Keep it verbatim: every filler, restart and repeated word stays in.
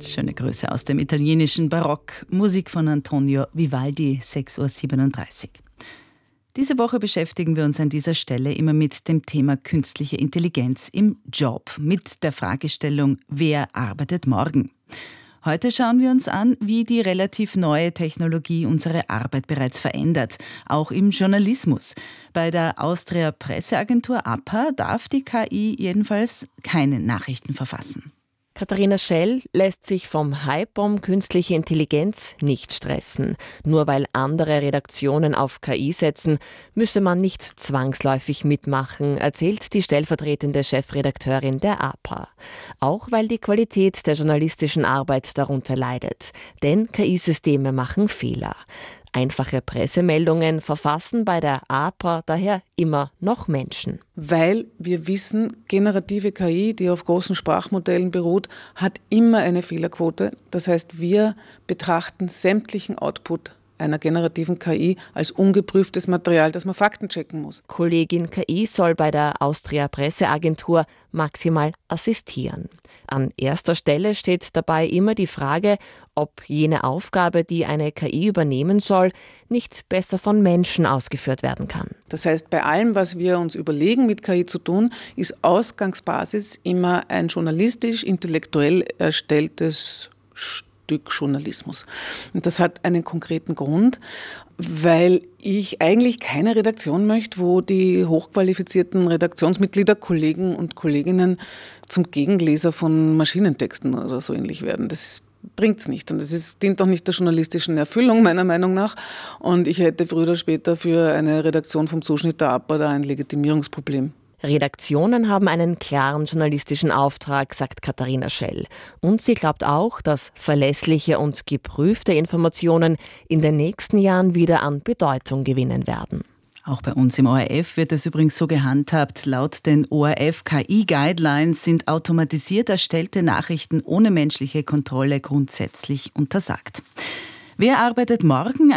Schöne Grüße aus dem italienischen Barock. Musik von Antonio Vivaldi, sechs Uhr siebenunddreißig. Diese Woche beschäftigen wir uns an dieser Stelle immer mit dem Thema künstliche Intelligenz im Job, mit der Fragestellung, wer arbeitet morgen? Heute schauen wir uns an, wie die relativ neue Technologie unsere Arbeit bereits verändert, auch im Journalismus. Bei der Austria Presseagentur A P A darf die K I jedenfalls keine Nachrichten verfassen. Katharina Schell lässt sich vom Hype um künstliche Intelligenz nicht stressen. Nur weil andere Redaktionen auf K I setzen, müsse man nicht zwangsläufig mitmachen, erzählt die stellvertretende Chefredakteurin der A P A. Auch weil die Qualität der journalistischen Arbeit darunter leidet. Denn K I-Systeme machen Fehler. Einfache Pressemeldungen verfassen bei der A P A daher immer noch Menschen. Weil wir wissen, generative K I, die auf großen Sprachmodellen beruht, hat immer eine Fehlerquote. Das heißt, wir betrachten sämtlichen Output einer generativen K I als ungeprüftes Material, das man Fakten checken muss. Kollegin K I soll bei der Austria Presseagentur maximal assistieren. An erster Stelle steht dabei immer die Frage, ob jene Aufgabe, die eine K I übernehmen soll, nicht besser von Menschen ausgeführt werden kann. Das heißt, bei allem, was wir uns überlegen, mit K I zu tun, ist Ausgangsbasis immer ein journalistisch-intellektuell erstelltes Stück Journalismus. Und das hat einen konkreten Grund, weil ich eigentlich keine Redaktion möchte, wo die hochqualifizierten Redaktionsmitglieder, Kollegen und Kolleginnen zum Gegenleser von Maschinentexten oder so ähnlich werden. Das bringt's nicht. Und das ist, dient auch nicht der journalistischen Erfüllung, meiner Meinung nach. Und ich hätte früher oder später für eine Redaktion vom Zuschnitt der A P A da ein Legitimierungsproblem. Redaktionen haben einen klaren journalistischen Auftrag, sagt Katharina Schell. Und sie glaubt auch, dass verlässliche und geprüfte Informationen in den nächsten Jahren wieder an Bedeutung gewinnen werden. Auch bei uns im O R F wird es übrigens so gehandhabt. Laut den O R F K I-Guidelines sind automatisiert erstellte Nachrichten ohne menschliche Kontrolle grundsätzlich untersagt. Wer arbeitet morgen?